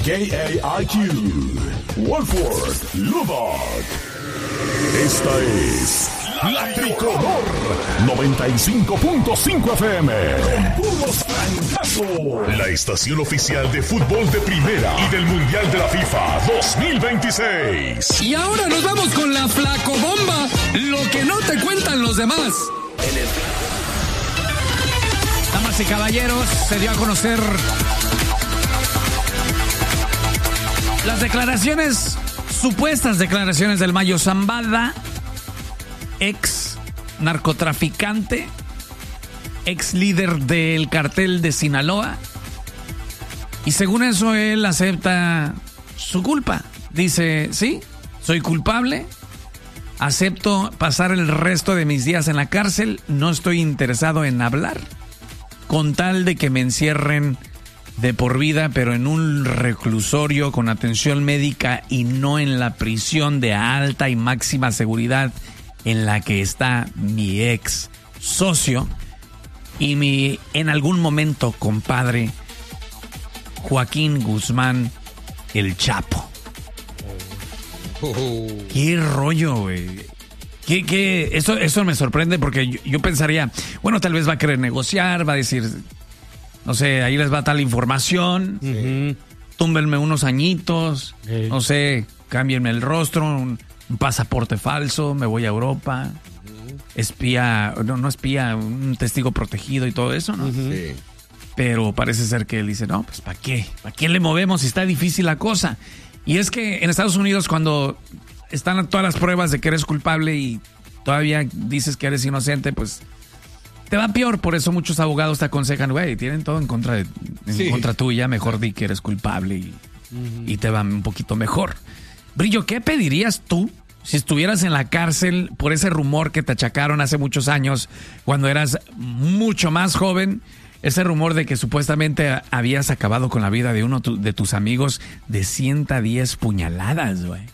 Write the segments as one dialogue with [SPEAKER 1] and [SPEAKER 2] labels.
[SPEAKER 1] KAIQ, Wolford, Lubbock. Esta es La Tricolor 95.5 FM. Con puros francazos. La estación oficial de fútbol de primera y del Mundial de la FIFA 2026.
[SPEAKER 2] Y ahora nos vamos con la flacobomba. Lo que no te cuentan los demás. Damas y caballeros, se dio a conocer las declaraciones, supuestas declaraciones del Mayo Zambada, ex narcotraficante, ex líder del cartel de Sinaloa. Y según eso, él acepta su culpa. Dice, sí, soy culpable, acepto pasar el resto de mis días en la cárcel, no estoy interesado en hablar, con tal de que me encierren de por vida, pero en un reclusorio con atención médica y no en la prisión de alta y máxima seguridad en la que está mi ex socio y mi en algún momento compadre Joaquín Guzmán, el Chapo. Qué rollo, güey. Eso me sorprende porque yo pensaría, bueno, tal vez va a querer negociar, va a decir, no sé, ahí les va tal información, túmbenme unos añitos, no sé, cámbienme el rostro, un pasaporte falso, me voy a Europa, espía, no espía, un testigo protegido y todo eso, ¿no?
[SPEAKER 3] Sí.
[SPEAKER 2] Pero parece ser que él dice, no, pues ¿para qué? ¿Para qué le movemos si está difícil la cosa? Y es que en Estados Unidos cuando están todas las pruebas de que eres culpable y todavía dices que eres inocente, pues te va peor. Por eso muchos abogados te aconsejan, güey, tienen todo en contra tuya, mejor di que eres culpable y te va un poquito mejor. Brillo, ¿qué pedirías tú si estuvieras en la cárcel por ese rumor que te achacaron hace muchos años cuando eras mucho más joven? Ese rumor de que supuestamente habías acabado con la vida de uno de tus amigos de 110 puñaladas, güey.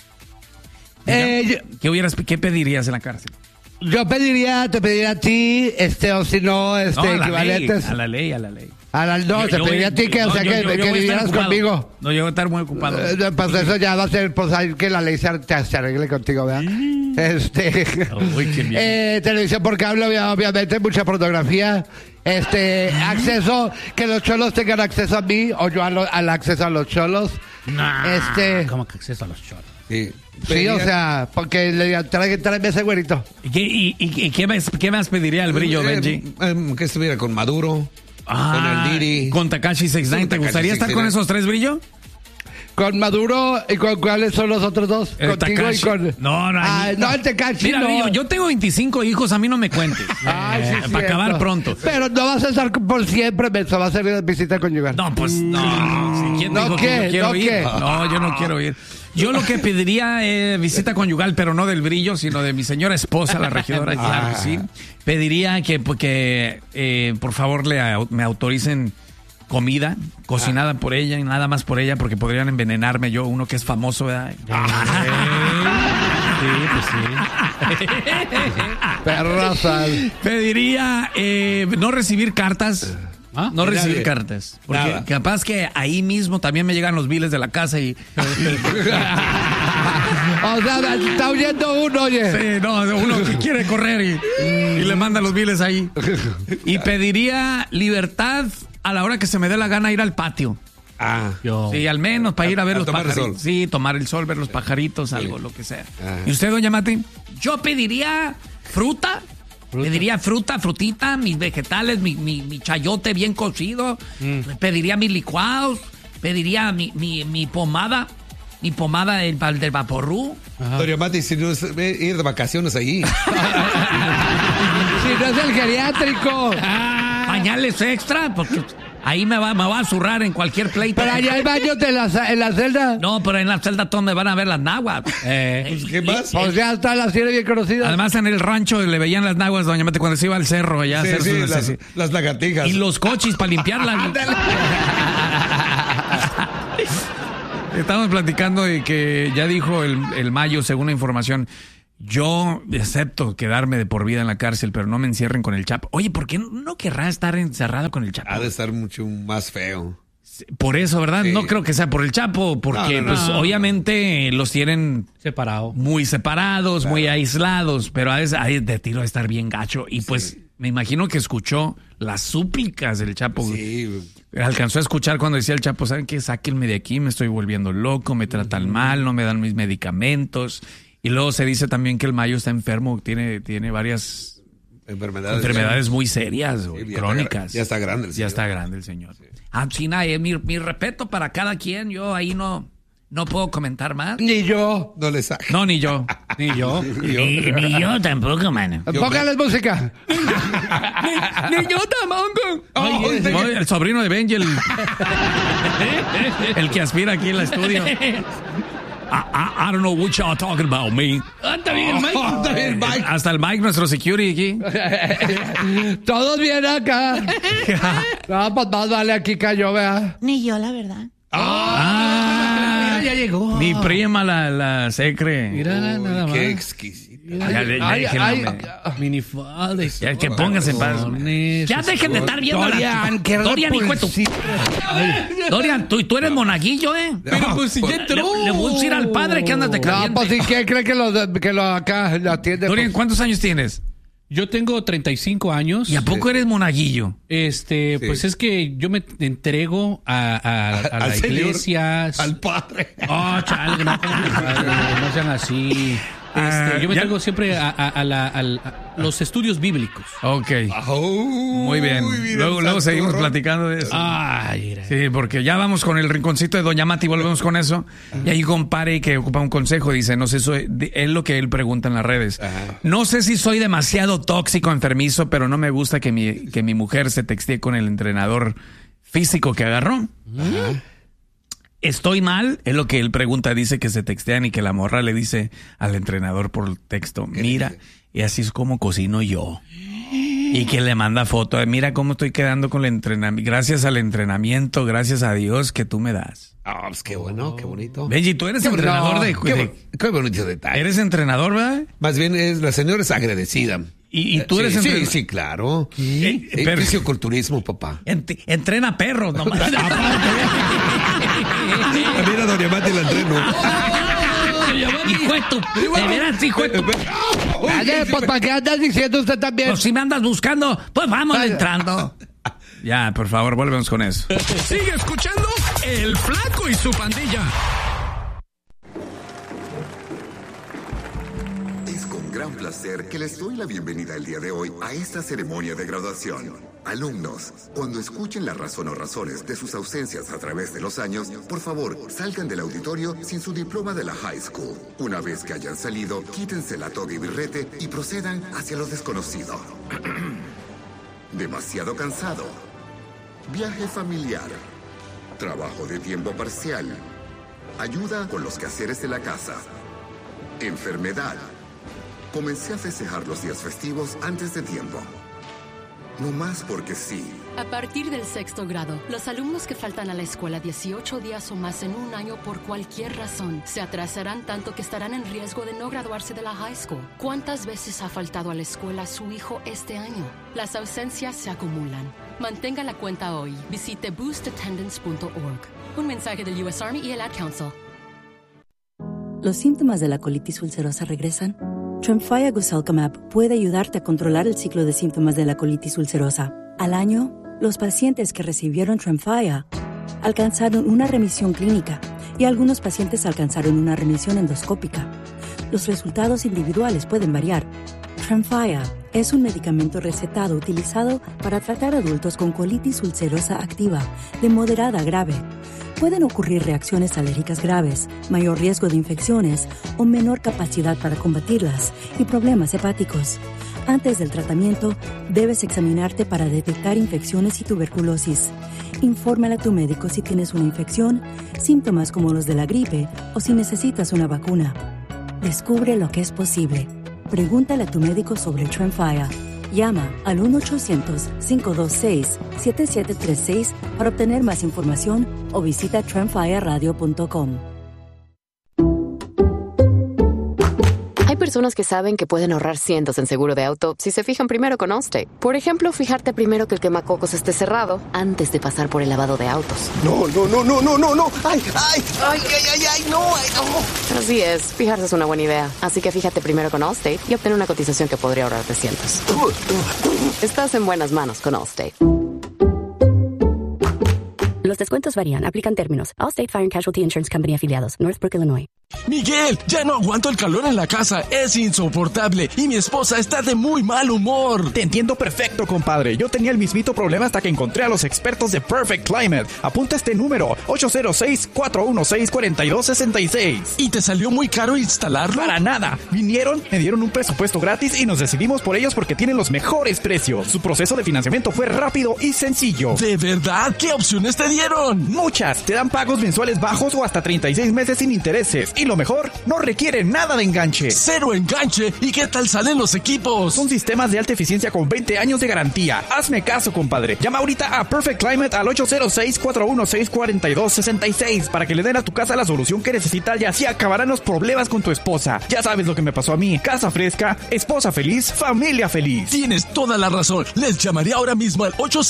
[SPEAKER 2] ¿Qué pedirías en la cárcel?
[SPEAKER 4] Yo te pediría a ti, o si no, equivalentes.
[SPEAKER 2] A la ley.
[SPEAKER 4] Te pediría a ti que vivieras conmigo.
[SPEAKER 2] No, yo voy a estar muy ocupado.
[SPEAKER 4] Pues eso ya va a ser, pues hay que la ley se arregle contigo, ¿verdad?
[SPEAKER 2] Uy, qué bien.
[SPEAKER 4] Televisión por cable, obviamente, mucha pornografía. Acceso, que los cholos tengan acceso a mí, o yo al acceso a los cholos.
[SPEAKER 5] ¿Cómo que acceso a los cholos?
[SPEAKER 4] Sí, o sea, porque le digan, tráeme ese güerito.
[SPEAKER 2] ¿Y qué más pediría el Brillo, Benji?
[SPEAKER 3] Que estuviera con Maduro, con el Diri.
[SPEAKER 2] Con Tekashi 69. ¿Te gustaría estar con esos tres, Brillo?
[SPEAKER 4] Con Maduro, ¿y con cuáles son los otros dos?
[SPEAKER 2] El
[SPEAKER 4] Contigo
[SPEAKER 2] Tekashi.
[SPEAKER 4] y con...
[SPEAKER 2] No,
[SPEAKER 4] el Tekashi.
[SPEAKER 2] Mira,
[SPEAKER 4] no.
[SPEAKER 2] Brillo, yo tengo 25 hijos, a mí no me cuentes. Para acabar pronto.
[SPEAKER 4] Pero no vas a estar por siempre, Benzo, va a ser visita conyugal.
[SPEAKER 2] No, pues no. ¿Quién dijo que yo quiero ir? No, yo no quiero ir. Yo lo que pediría es visita conyugal, pero no del Brillo, sino de mi señora esposa, la regidora, claro que sí. Pediría que por favor me autoricen comida cocinada por ella y nada más por ella, porque podrían envenenarme yo, uno que es famoso, ¿verdad?
[SPEAKER 5] Sí.
[SPEAKER 4] Perraza.
[SPEAKER 2] Pediría no recibir cartas. No recibir cartas. Porque nada. Capaz que ahí mismo también me llegan los biles de la casa y...
[SPEAKER 4] O sea, está huyendo uno, oye.
[SPEAKER 2] Sí, no, uno que quiere correr y le manda los biles ahí. Y pediría libertad a la hora que se me dé la gana ir al patio. Sí, al menos para ir a ver los pajaritos. Sí, tomar el sol, ver los pajaritos, algo, lo que sea. ¿Y usted, doña Mati? Yo pediría fruta. Pediría frutita, mis vegetales, mi chayote bien cocido. Pediría mis licuados. Pediría mi pomada. Mi pomada del Vaporru.
[SPEAKER 3] Doña Mati, si no es ir de vacaciones ahí.
[SPEAKER 4] Si no es el geriátrico.
[SPEAKER 2] Pañales extra, porque ahí me va a zurrar en cualquier pleito.
[SPEAKER 4] Pero allá hay baños en la celda.
[SPEAKER 2] No, pero en la celda todos me van a ver las naguas.
[SPEAKER 3] ¿Qué más?
[SPEAKER 4] Pues ya está la serie bien conocida.
[SPEAKER 2] Además, en el rancho le veían las naguas, doña Mate, cuando se iba al cerro allá.
[SPEAKER 3] Las lagartijas.
[SPEAKER 2] Y los cochis para limpiarlas. Estamos platicando de que ya dijo el Mayo, según la información, yo acepto quedarme de por vida en la cárcel, pero no me encierren con el Chapo. Oye, ¿por qué no querrá estar encerrado con el Chapo?
[SPEAKER 3] Ha de estar mucho más feo.
[SPEAKER 2] Por eso, ¿verdad?
[SPEAKER 3] Sí.
[SPEAKER 2] No creo que sea por el Chapo, porque
[SPEAKER 3] No.
[SPEAKER 2] pues obviamente los tienen
[SPEAKER 5] Separado.
[SPEAKER 2] muy separados, muy aislados, pero a veces hay de tiro de estar bien gacho. Y pues me imagino que escuchó las súplicas del Chapo.
[SPEAKER 3] Sí.
[SPEAKER 2] Alcanzó a escuchar cuando decía el Chapo, ¿saben qué? Sáquenme de aquí, me estoy volviendo loco, me tratan mal, no me dan mis medicamentos. Y luego se dice también que el Mayo está enfermo, tiene varias enfermedades muy serias, güey,
[SPEAKER 3] Sí,
[SPEAKER 2] crónicas.
[SPEAKER 3] ya está grande el
[SPEAKER 2] Ya
[SPEAKER 3] señor.
[SPEAKER 2] está grande el señor. Ah, China, mi respeto para cada quien. Yo ahí no puedo comentar más.
[SPEAKER 4] Ni yo.
[SPEAKER 3] No le saca.
[SPEAKER 2] No, ni yo.
[SPEAKER 5] Ni yo.
[SPEAKER 2] Ni yo tampoco, mano.
[SPEAKER 4] Póngales música.
[SPEAKER 2] Ni yo tampoco. Oye, el sobrino de Benji, el que aspira aquí en el estudio. I don't know what y'all talking about, me.
[SPEAKER 5] Está bien, Mike.
[SPEAKER 2] Hasta el Mike, nuestro security aquí.
[SPEAKER 4] Todos bien acá. No, pues más vale aquí cayó, vea.
[SPEAKER 6] Ni yo, la verdad.
[SPEAKER 2] Ah,
[SPEAKER 5] Ya llegó.
[SPEAKER 2] mi prima la secre.
[SPEAKER 5] Mira, nada más.
[SPEAKER 3] Qué exquisito.
[SPEAKER 2] Ya dije el nombre.
[SPEAKER 5] Minifalda.
[SPEAKER 2] Ya que pónganse en paz. Ya dejen de estar viendo
[SPEAKER 4] Dorian, qué
[SPEAKER 2] Dorian, hijo de tu... Dorian, tú eres monaguillo, ¿eh?
[SPEAKER 5] Pero pues si ya entró.
[SPEAKER 2] Le voy a decir al padre que andas de
[SPEAKER 4] No,
[SPEAKER 2] caliente.
[SPEAKER 4] pues si quién cree que lo acá lo atiende.
[SPEAKER 2] Dorian, ¿cuántos años tienes?
[SPEAKER 5] Yo tengo 35 años.
[SPEAKER 2] ¿Y a poco eres monaguillo?
[SPEAKER 5] Pues es que yo me entrego a la
[SPEAKER 3] Al señor,
[SPEAKER 5] iglesia.
[SPEAKER 3] al padre.
[SPEAKER 5] Oh, chale, no sean así. Yo me
[SPEAKER 2] ya-
[SPEAKER 5] entrego siempre a los estudios bíblicos.
[SPEAKER 2] Ok. Muy bien. Luego seguimos platicando de eso.
[SPEAKER 5] Ay, mira.
[SPEAKER 2] Sí, porque ya vamos con el rinconcito de Doña Mati, volvemos con eso. Y hay un compadre que ocupa un consejo, dice, no sé, es lo que él pregunta en las redes. No sé si soy demasiado tóxico, enfermizo, pero no me gusta que mi mujer se textee con el entrenador físico que agarró. Estoy mal, es lo que él pregunta, dice que se textean y que la morra le dice al entrenador por texto, mira, y así es como cocino yo. Y que le manda foto, mira cómo estoy quedando con el entrenamiento, gracias al entrenamiento, gracias a Dios que tú me das.
[SPEAKER 3] Ah, pues qué bueno, qué bonito.
[SPEAKER 2] Benji, tú eres entrenador
[SPEAKER 3] Qué bonito detalle.
[SPEAKER 2] Eres entrenador, ¿verdad?
[SPEAKER 3] Más bien la señora es agradecida.
[SPEAKER 2] Y tú eres
[SPEAKER 3] sí,
[SPEAKER 2] entrenador.
[SPEAKER 3] sí, claro.
[SPEAKER 2] Pero-
[SPEAKER 3] Fisioculturismo, papá.
[SPEAKER 2] Entrena perros, nomás.
[SPEAKER 3] Mira, doña Mati la entreno.
[SPEAKER 2] Hijo de tu... De veras, hijo de tu...
[SPEAKER 4] Oye, pues ¿para qué andas diciendo usted también?
[SPEAKER 2] Pues si me andas buscando, pues vamos entrando. Ya, por favor, volvemos con eso.
[SPEAKER 1] Sigue escuchando El Flaco y su pandilla.
[SPEAKER 7] Es con gran placer que les doy la bienvenida el día de hoy a esta ceremonia de graduación. Alumnos, cuando escuchen la razón o razones de sus ausencias a través de los años, por favor, salgan del auditorio sin su diploma de la high school. Una vez que hayan salido, quítense la toga y birrete y procedan hacia lo desconocido. Demasiado cansado. Viaje familiar. Trabajo de tiempo parcial. Ayuda con los quehaceres de la casa. Enfermedad. Comencé a festejar los días festivos antes de tiempo. No más porque sí.
[SPEAKER 8] A partir del 6º grado, los alumnos que faltan a la escuela 18 días o más en un año por cualquier razón se atrasarán tanto que estarán en riesgo de no graduarse de la high school. ¿Cuántas veces ha faltado a la escuela su hijo este año? Las ausencias se acumulan. Mantenga la cuenta hoy. Visite boostattendance.org. Un mensaje del US Army y el Ad Council.
[SPEAKER 9] ¿Los síntomas de la colitis ulcerosa regresan? Tremfya Guselkumab puede ayudarte a controlar el ciclo de síntomas de la colitis ulcerosa. Al año, los pacientes que recibieron Tremfya alcanzaron una remisión clínica y algunos pacientes alcanzaron una remisión endoscópica. Los resultados individuales pueden variar. Tremfya es un medicamento recetado utilizado para tratar adultos con colitis ulcerosa activa de moderada a grave. Pueden ocurrir reacciones alérgicas graves, mayor riesgo de infecciones o menor capacidad para combatirlas y problemas hepáticos. Antes del tratamiento, debes examinarte para detectar infecciones y tuberculosis. Infórmale a tu médico si tienes una infección, síntomas como los de la gripe o si necesitas una vacuna. Descubre lo que es posible. Pregúntale a tu médico sobre Tremfya. Llama al 1-800-526-7736 para obtener más información o visita tremfyaradio.com.
[SPEAKER 8] Hay personas
[SPEAKER 6] personas que saben que pueden ahorrar cientos en seguro de auto si se fijan primero con Allstate. Por ejemplo, fijarte primero que el quemacocos esté cerrado antes de pasar por el lavado de autos.
[SPEAKER 10] No. ¡Ay, no!
[SPEAKER 6] Así es, fijarse es una buena idea. Así que fíjate primero con Allstate y obtén una cotización que podría ahorrarte cientos. Estás en buenas manos con Allstate.
[SPEAKER 11] Los descuentos varían. Aplican términos. Allstate Fire and Casualty Insurance Company afiliados. Northbrook, Illinois.
[SPEAKER 12] Miguel, ya no aguanto el calor en la casa. Es insoportable. Y mi esposa está de muy mal humor.
[SPEAKER 13] Te entiendo perfecto, compadre. Yo tenía el mismito problema hasta que encontré a los expertos de Perfect Climate. Apunta este número. 806-416-4266.
[SPEAKER 12] ¿Y te salió muy caro instalarlo?
[SPEAKER 13] Para nada. Vinieron, me dieron un presupuesto gratis y nos decidimos por ellos porque tienen los mejores precios. Su proceso de financiamiento fue rápido y sencillo.
[SPEAKER 12] ¿De verdad? ¿Qué opciones te dieron?
[SPEAKER 13] Muchas. Te dan pagos mensuales bajos o hasta 36 meses sin intereses. Y lo mejor, no requiere nada de enganche.
[SPEAKER 12] ¡Cero enganche! ¿Y qué tal salen los equipos?
[SPEAKER 13] Son sistemas de alta eficiencia con 20 años de garantía. Hazme caso, compadre. Llama ahorita a Perfect Climate al 806-416-4266 para que le den a tu casa la solución que necesita y así acabarán los problemas con tu esposa. Ya sabes lo que me pasó a mí. Casa fresca, esposa feliz, familia feliz.
[SPEAKER 12] Tienes toda la razón. Les llamaría ahora mismo al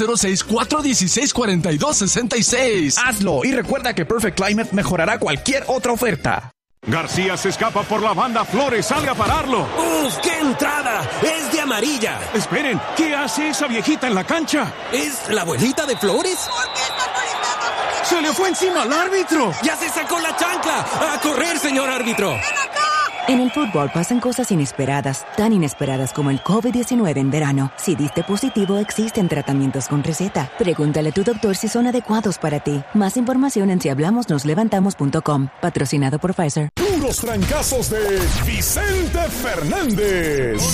[SPEAKER 12] 806-416-4266.
[SPEAKER 13] Hazlo y recuerda que Perfect Climate mejorará cualquier otra oferta.
[SPEAKER 14] García se escapa por la banda. Flores sale a pararlo.
[SPEAKER 15] ¡Uf! ¡Qué entrada! ¡Es de amarilla!
[SPEAKER 14] Esperen, ¿qué hace esa viejita en la cancha?
[SPEAKER 15] ¿Es la abuelita de Flores?
[SPEAKER 14] ¡Se le fue encima al árbitro!
[SPEAKER 15] ¡Ya se sacó la chancla! ¡A correr, señor árbitro!
[SPEAKER 16] En el fútbol pasan cosas inesperadas, tan inesperadas como el COVID-19 en verano. Si diste positivo, existen tratamientos con receta. Pregúntale a tu doctor si son adecuados para ti. Más información en sihablamosnoslevantamos.com. Patrocinado por Pfizer.
[SPEAKER 1] Puros trancazos de Vicente Fernández.